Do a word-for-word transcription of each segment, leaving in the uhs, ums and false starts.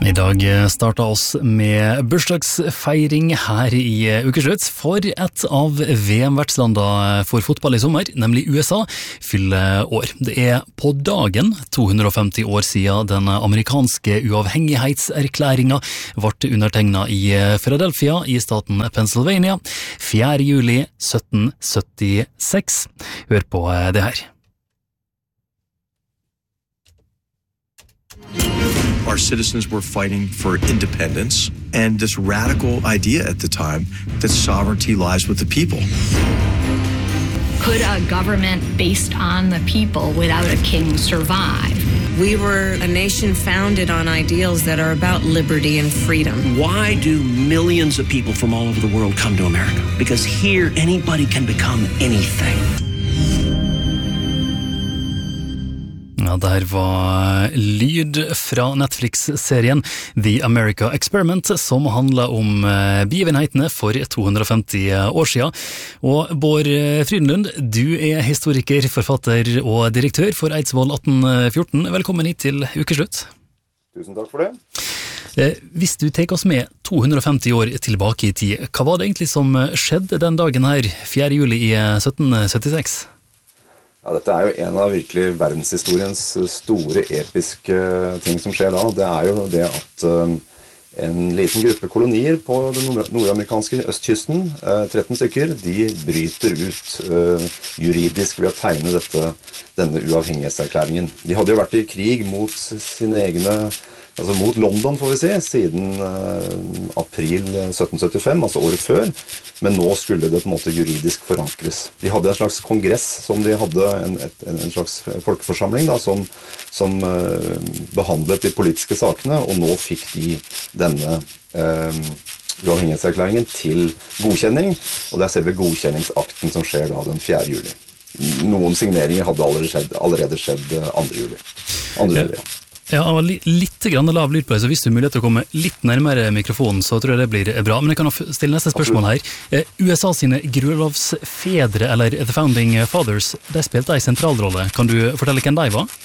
I dag starta oss med bursdagsfeiring her i Ukeslutt, for et av V M-vertslandene for fotball i sommer, nemlig U S A, fyller år. Det er på dagen to hundre og femti år siden den amerikanske uavhengighetserklæringen ble undertegnet i Philadelphia i staten Pennsylvania, fjerde juli sytten syttiseks. Hør på det her. Our citizens were fighting for independence and this radical idea at the time that sovereignty lies with the people. Could a government based on the people without a king survive? We were a nation founded on ideals that are about liberty and freedom. Why do millions of people from all over the world come to America? Because here anybody can become anything. Ja, det her var lyd fra Netflix-serien The America Experiment, som handler om begivenhetene for to hundre og femti år siden. Og Bård Frydenlund, du er historiker, forfatter og direktør for Eidsvoll atten fjorten. Velkommen hit til Ukeslutt. Tusen takk for det. Hvis du tar oss med to hundre og femti år tilbake i tid, hva var det egentlig som skjedde den dagen her, fjerde juli i sytten syttiseks? Ja, dette er jo en av virkelig verdenshistoriens store episke ting som skjer da. Det er jo det at uh, en liten gruppe kolonier på den nord- nordamerikanske østkysten, uh, tretten stykker, de bryter ut uh, juridisk ved å tegne dette, denne uavhengighetserklæringen. De hadde jo vært i krig mot sine egne, altså mot London får vi si, siden uh, april sytten syttifem, altså året før, men nå skulle det på en måte juridisk forankres. De hadde en slags kongress, som de hadde en, et, en slags folkeforsamling da, som, som uh, behandlet de politiske sakene, og nå fikk de denne uh, uavhengighetserklæringen til godkjenning, og det er selve godkjenningsakten som skjer da den fjerde juli. Noen signeringer hadde allerede skjedd, allerede skjedd andre juli. andre juli, ja. Ja, litt grann lav lyd på det, så hvis du har mulighet til å komme litt nærmere mikrofonen, så tror jeg det blir bra. Men jeg kan stille neste spørsmål her. U S A sine grunnlovsfedre, eller The Founding Fathers, de spilte en sentralrolle. Kan du fortelle hvem de var?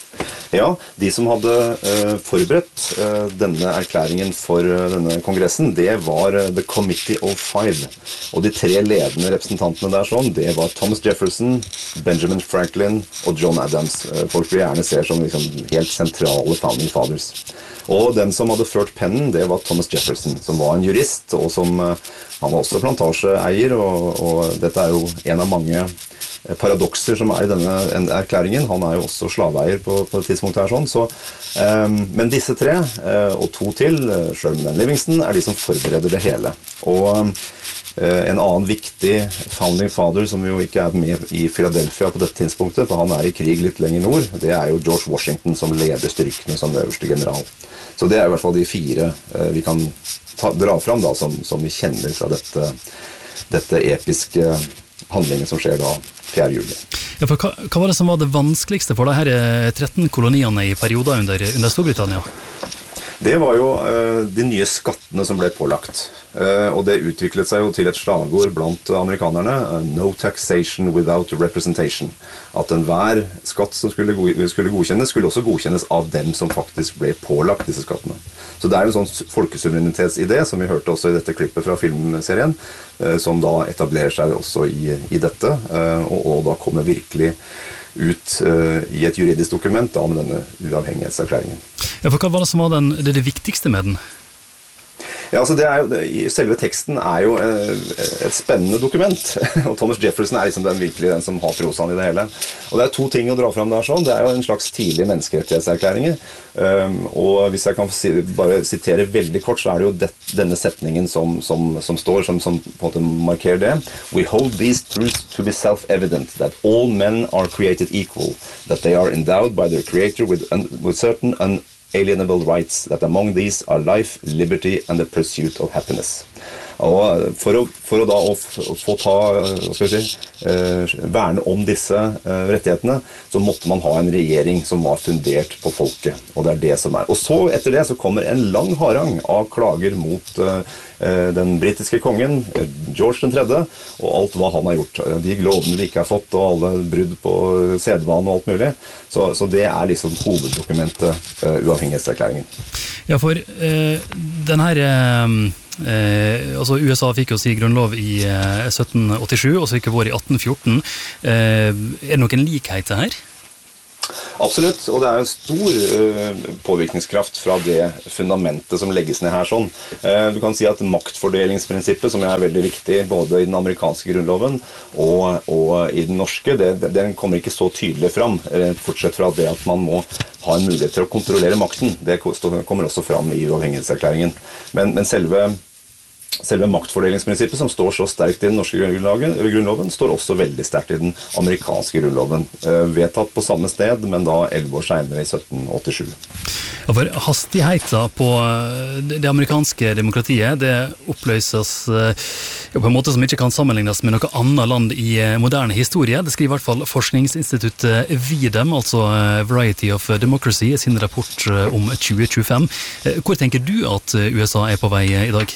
Ja, de som hadde uh, forberedt uh, denne erklæringen for uh, denne kongressen, det var uh, The Committee of Five. Og de tre ledende representantene der sånn, det var Thomas Jefferson, Benjamin Franklin og John Adams. Uh, folk vi gjerne ser som liksom, helt sentrale Founding Fathers. Og den som hadde ført pennen, det var Thomas Jefferson, som var en jurist, og som uh, han var også plantasjeeier, og, og dette er jo en av mange paradokser som er i denne erklæringen. Han er jo også slaveeier på, på et tidspunkt her sånn. Så, um, men disse tre, uh, og to til, uh, Sherman Livingston, er de som forbereder det hele. Og um, uh, en annen viktig Founding Father, som jo ikke er med i Philadelphia på dette tidspunktet, for han er i krig litt lenger nord, det er jo George Washington som leder styrkene som øverste general. Så det er i hvert fall de fire uh, vi kan ta, dra fram da, som, som vi kjenner fra dette, dette episke handlingen som skjer da fjerde juli. Ja, for hva, hva var det som var det vanskeligste for de her tretten koloniene i perioder under, under Storbritannia? Det var jo uh, de nye skattene som ble pålagt. Uh, og det utviklet seg jo til et slagord blant amerikanerne, uh, no taxation without representation. At enhver skatt som skulle, go- skulle godkjennes, skulle også godkjennes av dem som faktisk ble pålagt disse skattene. Så det er en sånn folkesuverenitetsidé, som vi hørte også i dette klippet fra filmserien, uh, som da etablerer seg også i, i dette, uh, og, og da kommer virkelig ut uh, i et juridisk dokument da, med denne uavhengighetserklæringen. Ja, for hva var det som var den, det, det viktigste med den? Ja, altså det er jo, det, selve teksten er jo eh, et spennende dokument, og Thomas Jefferson er liksom den virkelig den som har prosaen i det hele. Og det er to ting å dra fram der sånn, det er jo en slags tidlige menneskerettighetserklæringer, um, og hvis jeg kan si, bare sitere veldig kort, så er det jo det, denne setningen som, som, som står, som, som på en måte markerer det. We hold these truths to be self-evident, that all men are created equal, that they are endowed by their creator with, un, with certain un alienable rights, that among these are life, liberty and the pursuit of happiness. Og for å, for å da å, å få ta, hva skal jeg si, eh, verne om disse eh, rettighetene, så måtte man ha en regjering som var fundert på folket, og det er det som er. Og så etter det så kommer en lang harang av klager mot eh, den britiske kongen, George den tredje, og alt hva han har gjort. De lovene vi ikke har fått, og alle brudd på sedvane og alt mulig. Så, så det er liksom hoveddokumentet, uh, uavhengighetserklæringen. Ja, for uh, den her uh, uh, altså U S A fikk jo sin grunnlov i uh, sytten åttisju, og så gikk det vår i atten fjorten. Uh, er det noen likhet her? Absolutt, og det er en stor uh, påvirkningskraft fra det fundamentet som legges ned her sånn. Uh, du kan si at maktfordelingsprinsippet, som er veldig viktig både i den amerikanske grunnloven og, og i den norske, det, den kommer ikke så tydelig fram, uh, fortsett fra det at man må ha en mulighet til å kontrollere makten. Det kommer også fram i uavhengighetserklæringen. Men, men selve Selve maktfordelingsprinsippet som står så sterkt i den norske grunnloven, står også veldig sterkt i den amerikanske grunnloven. Eh, vedtatt på samme sted, men da elleve år senere i sytten åttisju. Ja, for hastigheten på det amerikanske demokratiet, det oppløses ja, på en måte som ikke kan sammenlignes med noe annet land i moderne historie. Det skriver i hvert fall forskningsinstituttet VIDEM, altså Variety of Democracy, sin rapport om tjue tjuefem. Hvor tenker du at U S A er på vei i dag?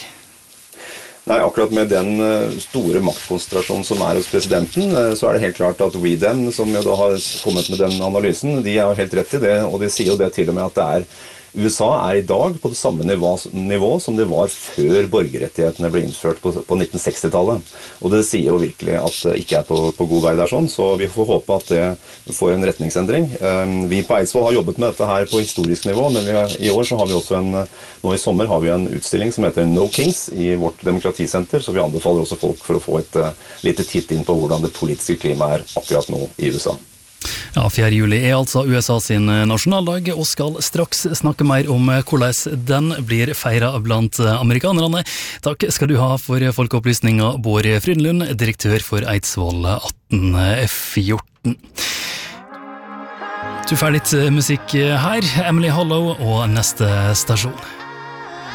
Nei, akkurat med den store maktkonsentrasjonen som er hos presidenten, så er det helt klart at VIDEM, som jo da har kommet med den analysen, de har helt rett i det, og de sier jo det til og med at det er U S A er i dag på det samme nivå, nivå som det var før borgerrettighetene ble innført på, på nitten seksti-tallet. Og det sier jo virkelig at det ikke er på, på god vei der sånn, så vi får håpe at det får en retningsendring. Vi på Eidsvoll har jobbet med dette her på historisk nivå, men vi, i år så har vi også en, nå i sommer har vi en utstilling som heter No Kings i vårt demokratisenter, så vi anbefaler også folk for å få et uh, lite titt inn på hvordan det politiske klimaet er akkurat nå i U S A. Ja, fjerde juli er altså U S A sin nasjonaldag, og skal straks snakke mer om hvordan den blir feiret blant amerikanerne. Takk skal du ha for folkeopplysninga, Bård Frydenlund, direktør for Eidsvoll atten fjorten. Du får litt musikk her, Emily Hollow og neste stasjon.